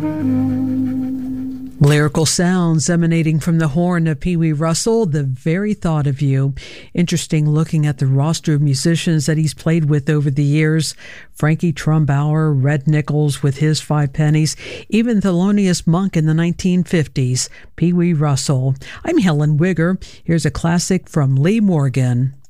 Lyrical sounds emanating from the horn of Pee Wee Russell, The Very Thought of You. Interesting looking at the roster of musicians that he's played with over the years. Frankie Trumbauer, Red Nichols with his Five Pennies, even Thelonious Monk in the 1950s. Pee Wee Russell. I'm Helen Wigger. Here's a classic from Lee Morgan.